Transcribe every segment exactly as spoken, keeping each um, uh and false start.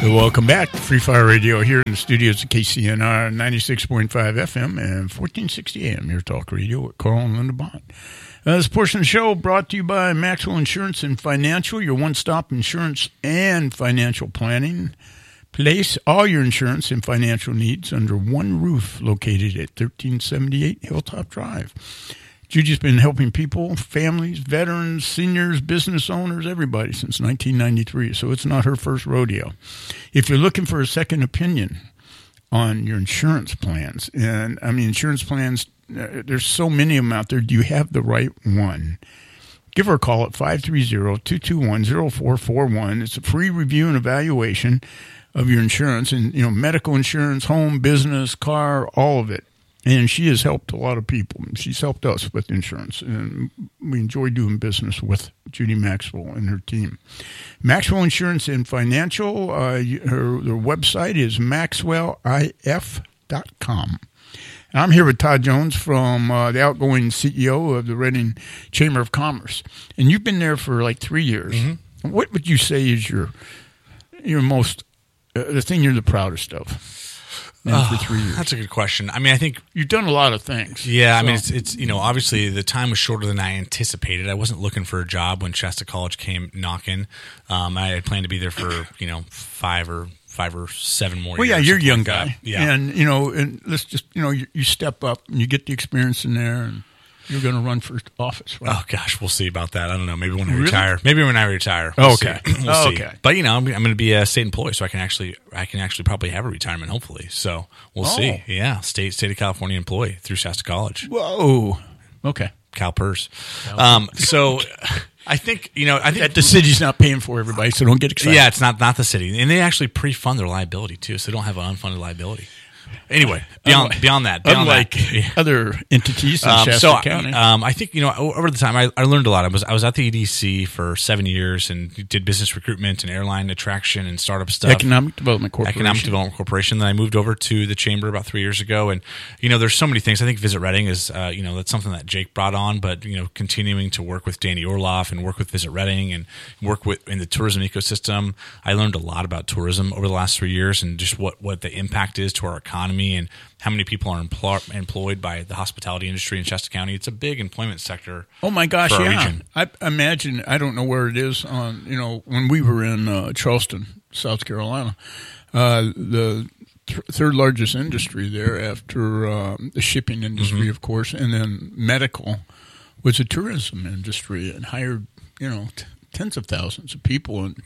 Welcome back to Free Fire Radio here in the studios of K C N R ninety-six point five F M and fourteen sixty A M, your talk radio with Carl and Linda Bond. Uh, this portion of the show brought to you by Maxwell Insurance and Financial, your one-stop insurance and financial planning. Place all your insurance and financial needs under one roof, located at thirteen seventy-eight Hilltop Drive. Judy's been helping people, families, veterans, seniors, business owners, everybody since nineteen ninety-three, so it's not her first rodeo. If you're looking for a second opinion on your insurance plans, and I mean insurance plans, uh, there's so many of them out there, do you have the right one? Give her a call at five three zero, two two one, zero four four one. It's a free review and evaluation of your insurance, and you know, medical insurance, home, business, car, all of it. And she has helped a lot of people. She's helped us with insurance, and we enjoy doing business with Judy Maxwell and her team. Maxwell Insurance and Financial, uh, her, their website is maxwell I F dot com. And I'm here with Todd Jones from uh, the outgoing C E O of the Reading Chamber of Commerce. And you've been there for like three years. Mm-hmm. What would you say is your, your most, uh, the thing you're the proudest of? Oh, for three years. That's a good question. I mean, I think you've done a lot of things. Yeah, so. I mean, it's, it's you know, obviously the time was shorter than I anticipated. I wasn't looking for a job when Shasta College came knocking. Um, I had planned to be there for you know five or five or seven more. Well, years. yeah, you're a young like guy. That. Yeah, and you know, and let's just you know, you, you step up and you get the experience in there, and you're going to run for office. Right? Oh gosh, we'll see about that. I don't know. Maybe when I really? retire. Maybe when I retire. We'll oh, okay, see. we'll oh, see. okay. But you know, I'm, I'm going to be a state employee, so I can actually, I can actually probably have a retirement. Hopefully, so we'll oh. see. Yeah, state state of California employee through Shasta College. Whoa. Okay. CalPERS. Um, so I think you know, I think that the city's not paying for everybody, so don't get excited. Yeah, it's not not the city, and they actually pre-fund their liability too, so they don't have an unfunded liability. Anyway, beyond unlike, beyond that, beyond unlike that, other entities in um, Shasta so, County. Um, I think you know over the time I, I learned a lot. I was I was at the E D C for seven years and did business recruitment and airline attraction and startup stuff. Economic Development Corporation. Economic Development Corporation. Then I moved over to the chamber about three years ago, and you know there's so many things. I think Visit Reading is uh, you know that's something that Jake brought on, but you know continuing to work with Danny Orloff and work with Visit Reading and work with in the tourism ecosystem. I learned a lot about tourism over the last three years and just what what the impact is to our economy and how many people are empl- employed by the hospitality industry in Shasta County. It's a big employment sector. Oh my gosh, for our yeah. region. I imagine, I don't know where it is on, you know, when we were in uh, Charleston, South Carolina, uh, the th- third largest industry there after uh, the shipping industry, mm-hmm. of course, and then medical was the tourism industry and hired, you know, t- tens of thousands of people. And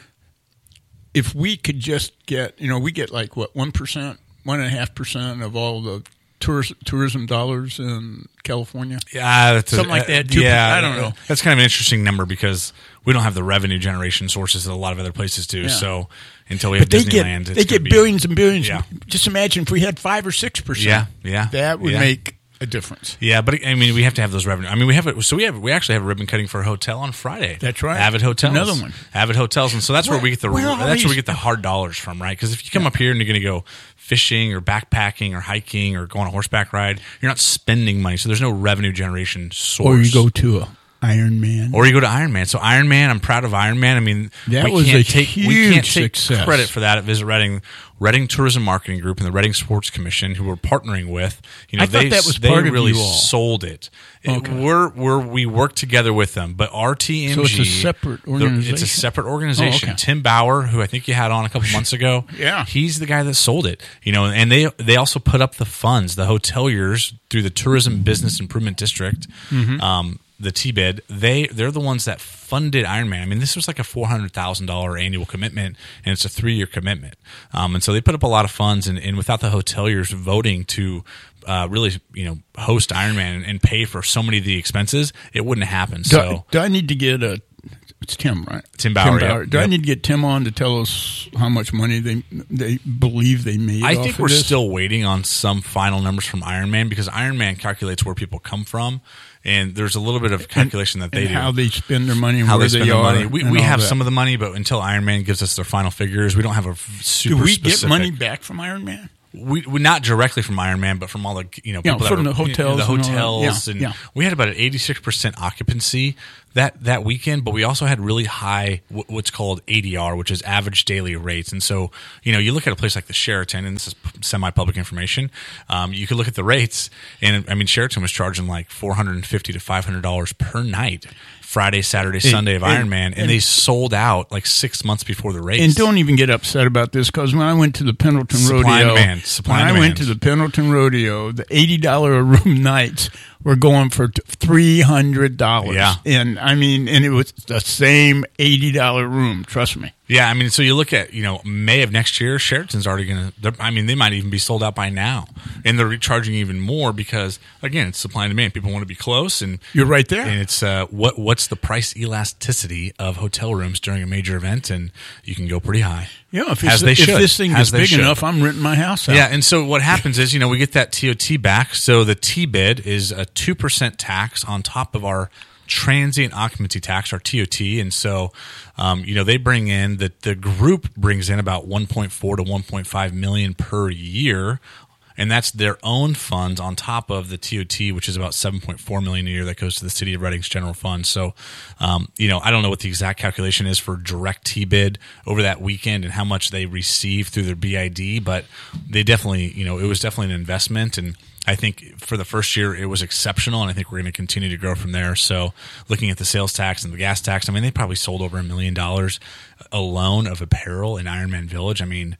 if we could just get, you know, we get like, what, one percent? One and a half percent of all the tourist, tourism dollars in California. Yeah, that's something a, like that. Uh, yeah, I don't know. That's kind of an interesting number because we don't have the revenue generation sources that a lot of other places do. Yeah. So until we have but they Disneyland, get, they get be, billions and billions. Yeah. Just imagine if we had five or six percent. Yeah, yeah, that would yeah. make a difference. Yeah, but I mean, we have to have those revenue. I mean, we have it. So we have we actually have a ribbon cutting for a hotel on Friday. That's right. Avid Hotels, another one. Avid Hotels, and so that's where, where we get the where that's these? where we get the hard dollars from, right? Because if you come yeah. up here and you're going to go fishing or backpacking or hiking or go on a horseback ride, you're not spending money, so there's no revenue generation source. Or you go to a Iron Man. Or you go to Iron Man. So Iron Man, I'm proud of Iron Man. I mean, that we was can't a take huge we can't take success. credit for that at Visit Reading. Reading Tourism Marketing Group and the Reading Sports Commission, who we're partnering with, you know, I they thought that was they part of really you all. sold it. Okay. it we're we're we work together with them, but R T M G, so it's a separate organization. It's a separate organization. Oh, okay. Tim Bauer, who I think you had on a couple months ago, yeah, he's the guy that sold it. You know, and they they also put up the funds, the hoteliers through the Tourism Business Improvement District. Mm-hmm. Um, the T B I D, they they're the ones that funded Ironman. I mean, this was like a four hundred thousand dollar annual commitment, and it's a three year commitment. Um, and so they put up a lot of funds, and, and without the hoteliers voting to uh, really, you know, host Ironman and, and pay for so many of the expenses, it wouldn't happen. Do, So do I need to get a? It's Tim, right? Tim Bauer. Tim Bauer. Yep. Do yep. I need to get Tim on to tell us how much money they they believe they made? I off think of we're this? still waiting on some final numbers from Ironman because Ironman calculates where people come from. And there's a little bit of calculation and, that they and do. how they spend their money and how where they spend they their are. money. We, we have some of the money, but until Ironman gives us their final figures, we don't have a super Do we specific. get money back from Ironman? We, we not directly from Ironman, but from all the you know Yeah, people from that the are, hotels, the and, hotels, yeah, and yeah. we had about an eighty-six percent occupancy that that weekend, but we also had really high w- what's called A D R, which is average daily rates. And so, you know, you look at a place like the Sheraton, and this is semi-public information. Um, you could look at the rates, and I mean, Sheraton was charging like four hundred fifty to five hundred dollars per night, Friday, Saturday, Sunday of and, Ironman, and, and they sold out like six months before the race. And don't even get upset about this, because when I went to the Pendleton Supply Rodeo, and demand. Supply when and I demand. went to the Pendleton Rodeo, the eighty dollars a room nights were going for three hundred dollars. Yeah. And I mean, and it was the same eighty dollars room, trust me. Yeah, I mean, so you look at, you know, May of next year, Sheraton's already going to, I mean, they might even be sold out by now. And they're charging even more because, again, it's supply and demand. People want to be close. And You're right there. And it's uh, what what's the price elasticity of hotel rooms during a major event? And you can go pretty high. Yeah, if, As it's, they if should. this thing As is they big should. enough, I'm renting my house out. Yeah, and so what happens is, you know, we get that T O T back. So the T-bid is a two percent tax on top of our transient occupancy tax, our T O T. And so, um, you know, they bring in, the, the group brings in about one point four to one point five million per year. And that's their own funds on top of the T O T, which is about seven point four million dollars a year that goes to the City of Reading's general fund. So, um, you know, I don't know what the exact calculation is for direct T-bid over that weekend and how much they receive through their B I D, but they definitely, you know, it was definitely an investment. And I think for the first year it was exceptional, and I think we're going to continue to grow from there. So looking at the sales tax and the gas tax, I mean, they probably sold over a million dollars alone of apparel in Ironman Village. I mean,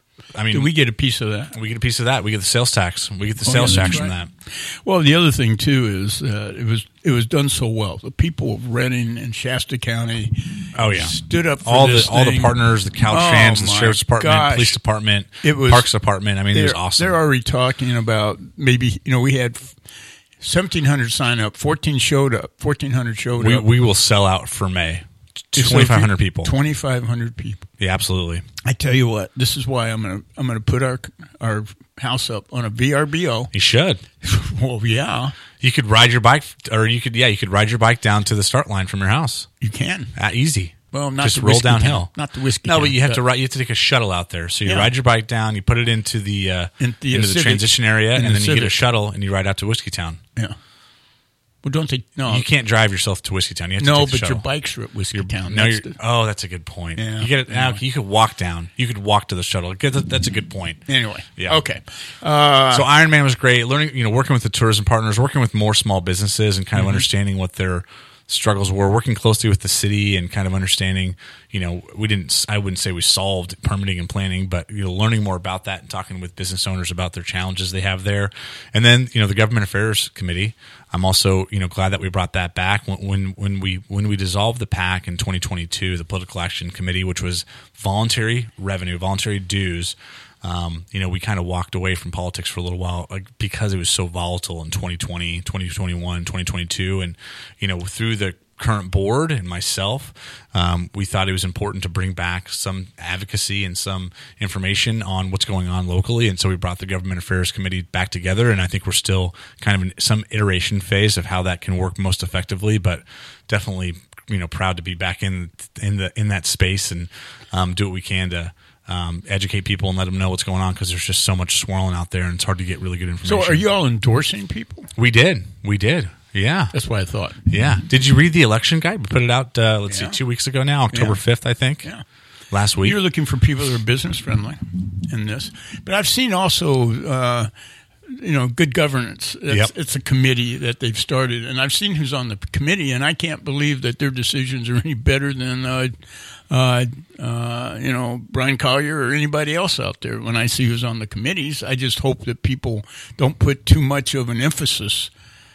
I mean, Do we get a piece of that? we get a piece of that. We get the sales tax. We get the Oh, sales yeah, tax that's from right. that. Well, the other thing too is uh, it was it was done so well. The people of Reading and Shasta County, Oh yeah, stood up for all this the all the thing. partners, the Caltrans, Oh, the my sheriff's department, gosh. police department, It was- parks department. I mean, it was They're, awesome. they're already talking about maybe, you know, we had seventeen hundred sign up, fourteen showed up, fourteen hundred showed we up. we will sell out for May. So if you- twenty-five hundred people. twenty-five hundred people. Yeah, absolutely. I tell you what, this is why I'm gonna I'm gonna put our our house up on a V R B O. You should. Well, yeah, You could ride your bike, or you could, yeah, you could ride your bike down to the start line from your house. you can. Uh, easy. Well, not just the roll Whiskey downhill. Town. Not the Whiskey No, Town, but you have but- to ride. You have to take a shuttle out there. So you Yeah. ride your bike down, you put it into the uh, In the, uh, into the Civic. transition area, In and the then you get a Civic. shuttle and you ride out to Whiskey Town. Yeah. Well, don't they? No, You can't drive yourself to Whiskey Town. You have to no, take the but shuttle. your bikes are at Whiskey Town. No, That's you're, the- oh, that's a good point. Yeah, You get it now. anyway. You could walk down. You could walk to the shuttle. Good, that- That's a good point. anyway. Yeah. Okay. Uh, So Ironman was great. Learning, you know, working with the tourism partners, working with more small businesses, and kind of understanding what their struggles were. Working closely with the city and kind of understanding. You know, we didn't. I wouldn't say we solved permitting and planning, but you know, learning more about that and talking with business owners about their challenges they have there. And then you know, the Government Affairs Committee. I'm also you know glad that we brought that back when when, when we when we dissolved the PAC in twenty twenty-two, the Political Action Committee, which was voluntary revenue, voluntary dues. Um, you know, we kind of walked away from politics for a little while, like because it was so volatile in twenty twenty, twenty twenty-one, twenty twenty-two. And, you know, through the current board and myself, um, we thought it was important to bring back some advocacy and some information on what's going on locally. And so we brought the Government Affairs Committee back together. And I think we're still kind of in some iteration phase of how that can work most effectively, but definitely, you know, proud to be back in, in the, in that space and, um, do what we can to, Um, educate people and let them know what's going on, because there's just so much swirling out there and it's hard to get really good information. so, are you all endorsing people? We did. We did. Yeah. That's what I thought. Yeah. Did you read the election guide? We put it out, uh, let's Yeah. see, two weeks ago now, October Yeah. fifth, I think. Yeah. Last week. You're looking for people that are business friendly in this, but I've seen also, uh, you know, good governance. It's, Yep. it's a committee that they've started, and I've seen who's on the committee, and I can't believe that their decisions are any better than, uh, uh, uh, you know, Brian Collier or anybody else out there. When I see who's on the committees, I just hope that people don't put too much of an emphasis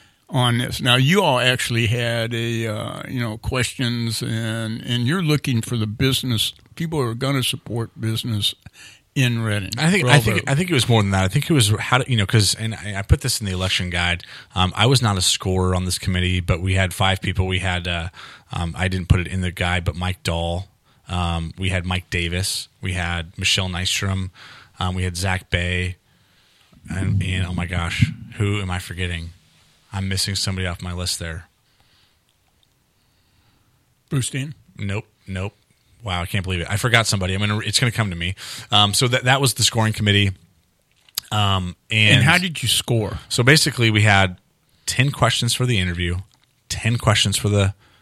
on this. Now, you all actually had a, uh, you know, questions, and, and you're looking for the business, people who are going to support business in Reading. I think for I all think the- I think it was more than that. I think it was how to, you know, because and I, I put this in the election guide. Um, I was not a scorer on this committee, but we had five people. We had uh, um, I didn't put it in the guide, but Mike Dahl. Um, we had Mike Davis. We had Michelle Nystrom. Um, we had Zach Bay. And, and oh my gosh, who am I forgetting? I'm missing somebody off my list there. Bruce Dean. Nope, nope. Wow, I can't believe it. I forgot somebody. I'm gonna. It's gonna come to me. Um, so that that was the scoring committee. Um, and, And how did you score? so basically we had ten questions for the interview, ten questions for the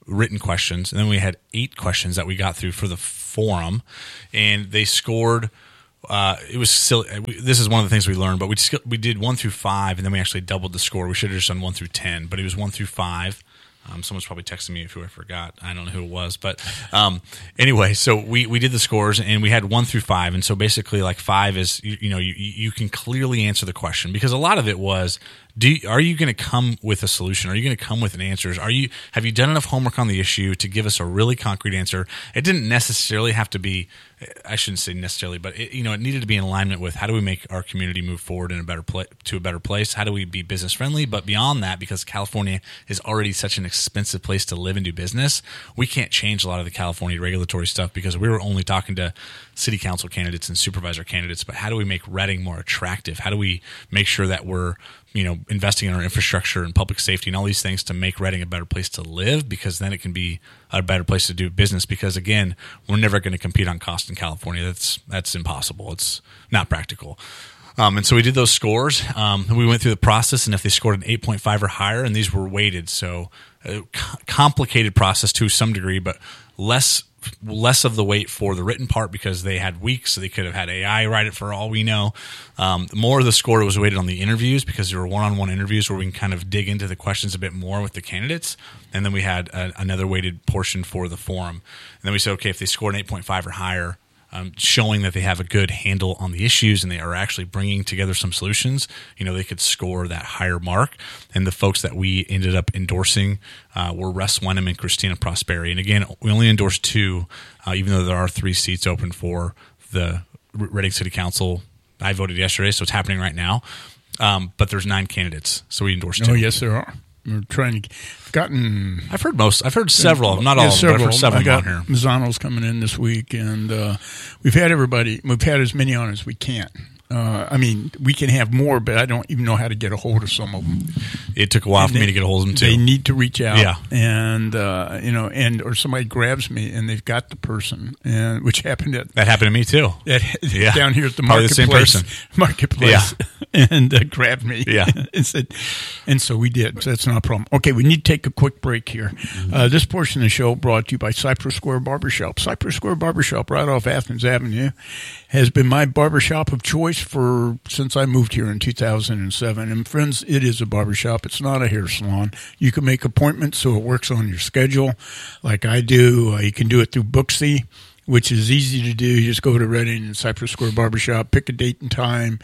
written questions, and then we had eight questions that we got through for the forum, and they scored. Uh, it was silly. This is one of the things we learned, but we just, we did one through five, and then we actually doubled the score. We should have just done one through ten, but it was one through five. Um, someone's probably texting me who I forgot. I don't know who it was, but um, anyway, so we, we did the scores, and we had one through five, and so basically, like five is you, you know you you can clearly answer the question, because a lot of it was. Do you, are you going to come with a solution? Are you going to come with an answers? Are you have you done enough homework on the issue to give us a really concrete answer? It didn't necessarily have to be. I shouldn't say necessarily, but it, you know, it needed to be in alignment with how do we make our community move forward in a better pla- to a better place? How do we be business friendly? But beyond that, because California is already such an expensive place to live and do business, we can't change a lot of the California regulatory stuff because we were only talking to city council candidates and supervisor candidates. But how do we make Reading more attractive? How do we make sure that we're you know, investing in our infrastructure and public safety and all these things to make Reading a better place to live, because then it can be a better place to do business. Because again, we're never going to compete on cost in California. That's that's impossible. It's not practical. Um, and so we did those scores. Um, we went through the process, and if they scored an eight point five or higher, and these were weighted, so a complicated process to some degree, but less less of the weight for the written part because they had weeks, so they could have had A I write it for all we know. Um, more of the score was weighted on the interviews because there were one-on-one interviews where we can kind of dig into the questions a bit more with the candidates. And then we had a, another weighted portion for the forum. And then we said, okay, if they scored an eight point five or higher, Um, showing that they have a good handle on the issues and they are actually bringing together some solutions, you know, they could score that higher mark. And the folks that we ended up endorsing uh, were Russ Wenham and Christina Prosperi. And again, we only endorsed two, uh, even though there are three seats open for the Reading City Council. I voted yesterday, so it's happening right now. Um, but there's nine candidates, so we endorsed two. Oh, yes, there are. We're trying to gotten. I've heard most. I've heard several. Not yeah, all. Several. But I've heard several I got on here. Mazzano's coming in this week, and uh, we've had everybody. We've had as many on as we can. Uh, I mean, we can have more, but I don't even know how to get a hold of some of them. It took a while and for they, me to get a hold of them too. They need to reach out, yeah, and uh, you know, and or somebody grabs me and they've got the person, and which happened at that happened to me too. That, yeah. down here at the Probably marketplace, the same person. marketplace, yeah. and uh, grabbed me, yeah, and said, and so we did. So that's not a problem. Okay, we need to take a quick break here. Uh, this portion of the show brought to you by Cypress Square Barbershop. Cypress Square Barbershop, right off Athens Avenue, has been my barbershop of choice for. Since I moved here in two thousand seven. And friends, it is a barbershop. It's not a hair salon. You can make appointments so it works on your schedule like I do. Uh, you can do it through Booksy, which is easy to do. You just go to Reading and Cypress Square Barbershop, pick a date and time.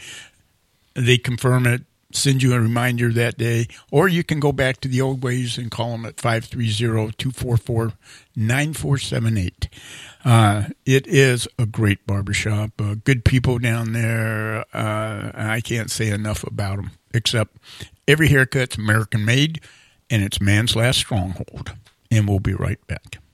They confirm it, send you a reminder that day. Or you can go back to the old ways and call them at five three zero, two four four, nine four seven eight. Uh, it is a great barbershop. Uh, good people down there. Uh, I can't say enough about them, except every haircut's American made, and it's man's last stronghold. And we'll be right back.